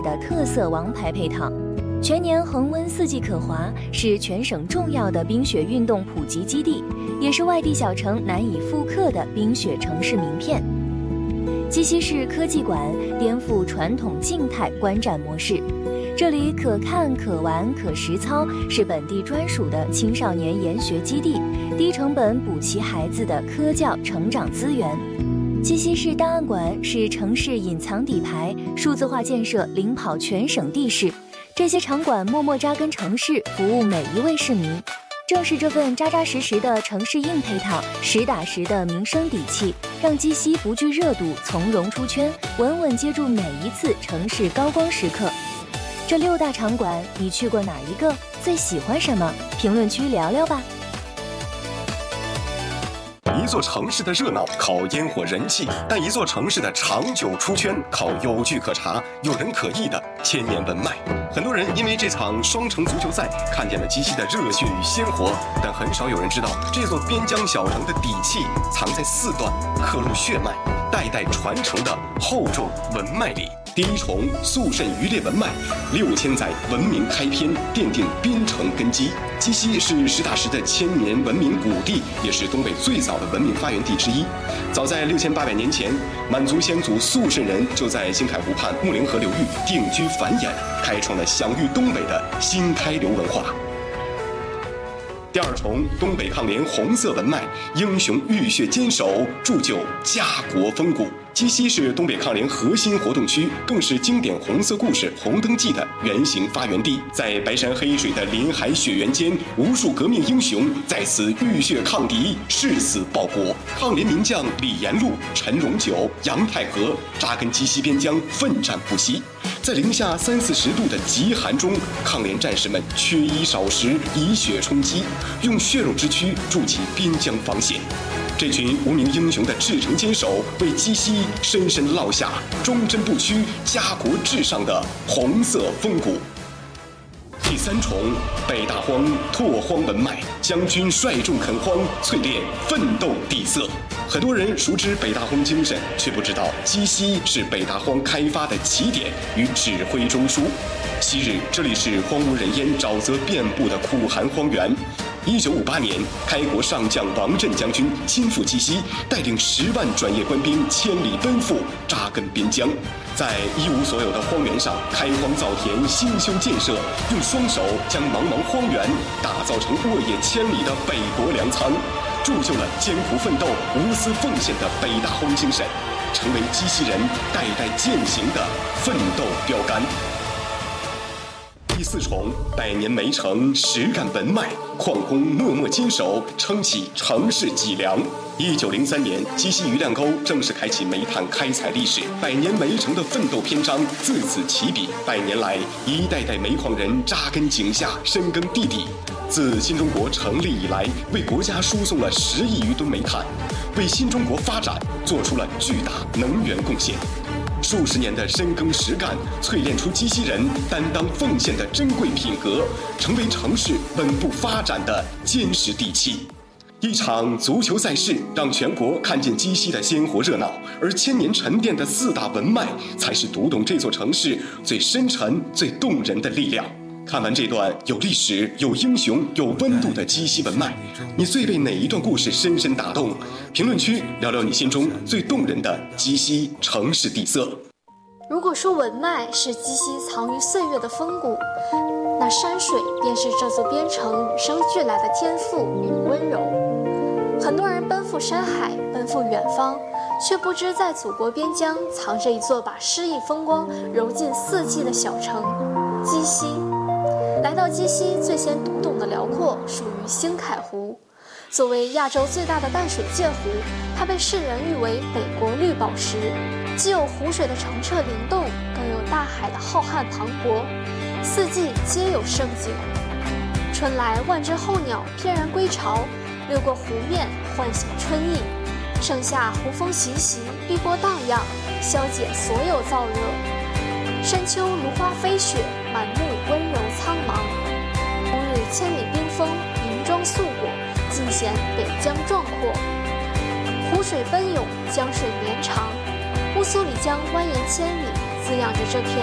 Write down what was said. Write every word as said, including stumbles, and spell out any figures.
的特色王牌配套，全年恒温四季可滑，是全省重要的冰雪运动普及基地，也是外地小城难以复刻的冰雪城市名片。鸡西市科技馆颠覆传统静态观展模式，这里可看可玩可实操，是本地专属的青少年研学基地，低成本补齐孩子的科教成长资源。鸡西市档案馆是城市隐藏底牌，数字化建设领跑全省地市，这些场馆默默扎根城市，服务每一位市民。正是这份扎扎实实的城市硬配套，实打实的民生底气，让鸡西不惧热度，从容出圈，稳稳接住每一次城市高光时刻。这六大场馆，你去过哪一个？最喜欢什么？评论区聊聊吧。 一座城市的热闹靠烟火人气，但一座城市的长久出圈靠有据可查、有人可议的千年文脉。很多人因为这场双城足球赛看见了鸡西的热血与鲜活，但很少有人知道这座边疆小城的底气藏在四段刻入血脉、代代传承的厚重文脉里。第一重肃慎渔猎文脉，六千载文明开篇，奠定边城根基。鸡西是实打实的千年文明古地，也是东北最早的文明发源地之一。早在六千八百年前，满族先祖肃慎人就在新凯湖畔木陵河流域定居繁衍，开创了享誉东北的新开流文化。第二重东北抗联红色文脉，英雄浴血坚守，铸就家国风骨。鸡西是东北抗联核心活动区，更是经典红色故事《红灯记》的原型发源地。在白山黑水的林海雪原间，无数革命英雄在此浴血抗敌，誓死报国。抗联名将李延禄、陈荣九、杨太和扎根鸡西边疆，奋战不息。在零下三四十度的极寒中，抗联战士们缺衣少食，以血充饥，用血肉之躯筑起边疆防线。这群无名英雄的至诚坚守，为鸡西深深烙下忠贞不屈、家国至上的红色风骨。第三重北大荒拓荒文脉，将军率众垦荒，淬炼奋斗底色。很多人熟知北大荒精神，却不知道鸡西是北大荒开发的起点与指挥中枢。昔日这里是荒无人烟、沼泽遍布的苦寒荒原。一九五八年，开国上将王震将军亲赴鸡西，带领十万转业官兵千里奔赴，扎根边疆，在一无所有的荒原上开荒造田、兴修建设，用双手将茫茫荒原打造成沃野千里的北国粮仓，铸就了艰苦奋斗、无私奉献的北大荒精神，成为鸡西人代代践行的奋斗标杆。第四重百年煤城实干文脉，矿工默默坚守，撑起城市脊梁。一九零三年，鸡西余亮沟正式开启煤炭开采历史，百年煤城的奋斗篇章自此起笔。百年来，一代代煤矿人扎根井下，深耕地底。自新中国成立以来，为国家输送了十亿余吨煤炭，为新中国发展做出了巨大能源贡献。数十年的深耕实干，淬炼出鸡西人担当奉献的珍贵品格，成为城市稳步发展的坚实底气。一场足球赛事让全国看见鸡西的鲜活热闹，而千年沉淀的四大文脉，才是读懂这座城市最深沉、最动人的力量。看完这段有历史、有英雄、有温度的鸡西文脉，你最被哪一段故事深深打动？评论区聊聊你心中最动人的鸡西城市底色。 如果说文脉是鸡西藏于岁月的风骨，那山水便是这座边城与生俱来的天赋与温柔。很多人奔赴山海，奔赴远方，却不知在祖国边疆藏着一座把诗意风光揉进四季的小城——鸡西。来到鸡西，最先读懂的辽阔属于新凯湖。作为亚洲最大的淡水界湖，它被世人誉为北国绿宝石，既有湖水的澄澈灵动，更有大海的浩瀚磅礴，四季皆有盛景。春来万只候鸟翩然归巢，掠过湖面唤醒春意；盛夏湖风习习，碧波荡漾，消解所有燥热；深秋芦花飞雪，满目温柔苍茫。冬日千里冰封，银装素裹，尽显北疆壮阔。湖水奔涌，江水绵长，乌苏里江蜿蜒千里，滋养着这片